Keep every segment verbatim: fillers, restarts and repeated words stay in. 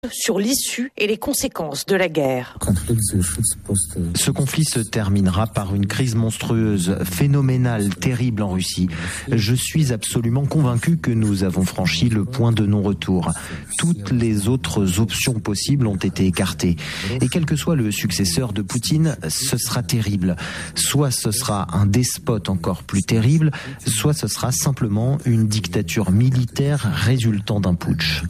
sur l'issue et les conséquences de la guerre. Ce conflit se terminera par une crise monstrueuse, phénoménale, terrible en Russie. Je suis absolument convaincu que nous avons franchi le point de non-retour. Toutes les autres options possibles ont été écartées. Et quel que soit le successeur de Poutine, ce sera terrible. Soit ce sera un despote encore plus terrible, soit ce sera simplement une dictature militaire résultant d'un putsch.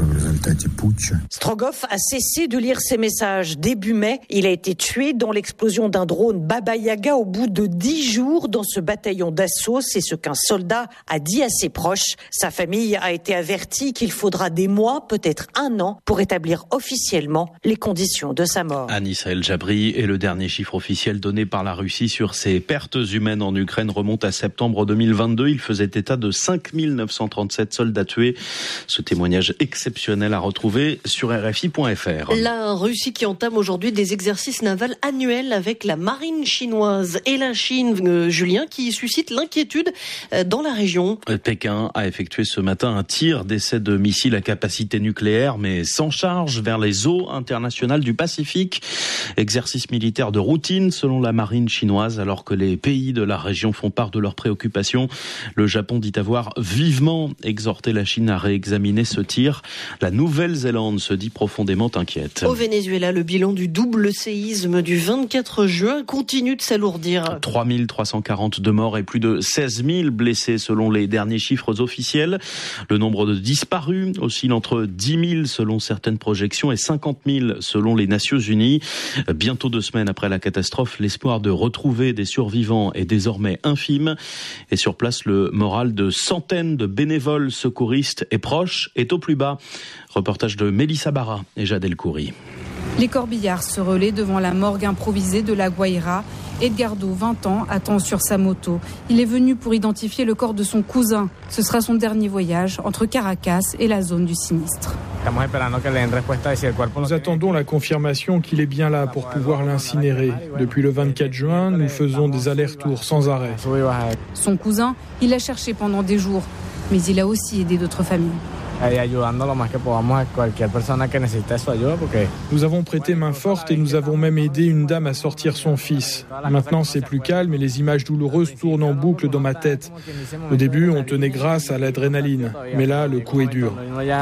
Strogoff a cessé de lire ses messages début mai. Il a été tué dans l'explosion d'un drone Baba Yaga au bout de dix jours dans ce bataillon d'assaut. C'est ce qu'un soldat a dit à ses proches. Sa famille a été avertie qu'il faudra des mois, peut-être un an, pour établir officiellement les conditions de sa mort. Anissa El Jabri, et le dernier chiffre officiel donné par la Russie sur ses pertes humaines en Ukraine remonte à septembre deux mille vingt-deux. Il faisait état de cinq mille neuf cent trente-sept soldats tués. Ce témoignage exceptionnel à retrouver sur R F I point F R. La Russie qui entame aujourd'hui des exercices navals annuels avec la marine chinoise et la Chine, euh, Julien, qui suscite l'inquiétude euh, dans la région. Pékin a effectué ce matin un tir d'essai de missiles à capacité nucléaire, mais sans charge, vers les eaux internationales du Pacifique. Exercice militaire de routine selon la marine chinoise, alors que les pays de la région font part de leurs préoccupations. Le Japon dit avoir vivement exhorté la Chine à réexaminer ce tir. La Nouvelle-Zélande se dit profondément inquiète. Au Venezuela, le bilan du double séisme du vingt-quatre juin continue de s'alourdir. trois mille trois cent quarante-deux morts et plus de seize mille blessés selon les derniers chiffres officiels. Le nombre de disparus oscille entre dix mille selon certaines projections et cinquante mille selon les Nations Unies. Bientôt deux semaines après la catastrophe, l'espoir de retrouver des survivants est désormais infime. Et sur place, le moral de centaines de bénévoles secouristes et proches est au plus bas. Reportage de Mélissa Barra et Jad El Khoury. Les corbillards se relaient devant la morgue improvisée de La Guaira. Edgardo, vingt ans, attend sur sa moto. Il est venu pour identifier le corps de son cousin. Ce sera son dernier voyage entre Caracas et la zone du sinistre. Nous attendons la confirmation qu'il est bien là pour pouvoir l'incinérer. Depuis le vingt-quatre juin, nous faisons des allers-retours sans arrêt. Son cousin, il l'a cherché pendant des jours, mais il a aussi aidé d'autres familles. Nous avons prêté main forte et nous avons même aidé une dame à sortir son fils. Maintenant, c'est plus calme et les images douloureuses tournent en boucle dans ma tête. Au début, on tenait grâce à l'adrénaline, mais là, le coup est dur.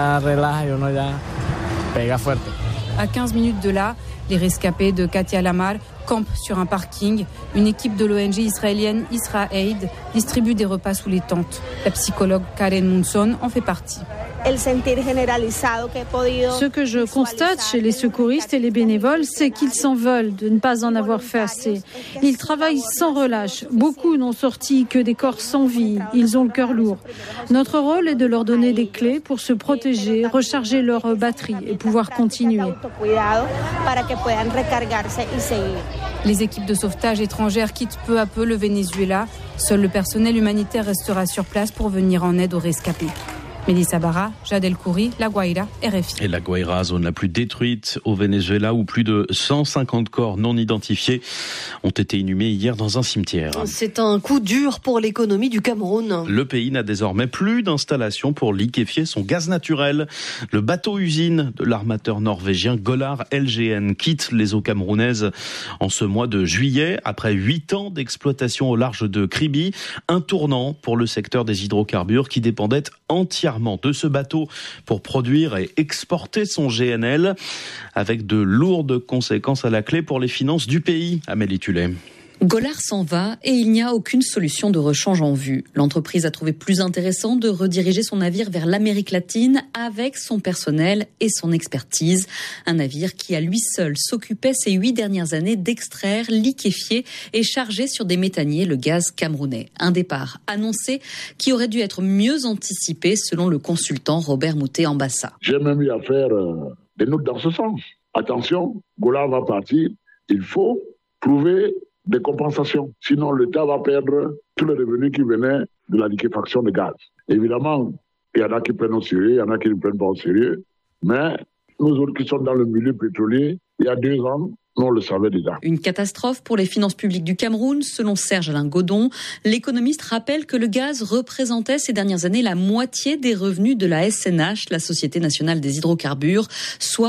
À quinze minutes de là, les rescapés de Katia Lamar campent sur un parking. Une équipe de l'O N G israélienne IsraAid distribue des repas sous les tentes. La psychologue Karen Munson en fait partie. Ce que je constate chez les secouristes et les bénévoles, c'est qu'ils s'en veulent de ne pas en avoir fait assez. Ils travaillent sans relâche. Beaucoup n'ont sorti que des corps sans vie. Ils ont le cœur lourd. Notre rôle est de leur donner des clés pour se protéger, recharger leur batterie et pouvoir continuer. Les équipes de sauvetage étrangères quittent peu à peu le Venezuela. Seul le personnel humanitaire restera sur place pour venir en aide aux rescapés. Mélissa Barra, Jad El Khoury, La Guaira, R F I. Et La Guaira, zone la plus détruite au Venezuela, où plus de cent cinquante corps non identifiés ont été inhumés hier dans un cimetière. C'est un coup dur pour l'économie du Cameroun. Le pays n'a désormais plus d'installation pour liquéfier son gaz naturel. Le bateau-usine de l'armateur norvégien Golar L G N quitte les eaux camerounaises en ce mois de juillet, après huit ans d'exploitation au large de Kribi. Un tournant pour le secteur des hydrocarbures qui dépendait entièrement de ce bateau pour produire et exporter son G N L, avec de lourdes conséquences à la clé pour les finances du pays. Amélie Tullet. Golar s'en va et il n'y a aucune solution de rechange en vue. L'entreprise a trouvé plus intéressant de rediriger son navire vers l'Amérique latine avec son personnel et son expertise. Un navire qui à lui seul s'occupait ces huit dernières années d'extraire, liquéfier et charger sur des méthaniers le gaz camerounais. Un départ annoncé qui aurait dû être mieux anticipé selon le consultant Robert Moutet-Ambassa. J'ai même eu à faire euh, des notes dans ce sens. Attention, Golar va partir, il faut trouver des compensations. Sinon, l'État va perdre tous les revenus qui venaient de la liquéfaction de gaz. Évidemment, il y en a qui prennent au sérieux, il y en a qui ne prennent pas au sérieux. Mais nous autres qui sommes dans le milieu pétrolier, il y a deux ans, Nous, on le savait déjà. Une catastrophe pour les finances publiques du Cameroun, selon Serge-Alain Godon. L'économiste rappelle que le gaz représentait ces dernières années la moitié des revenus de la S N H, la Société nationale des hydrocarbures, soit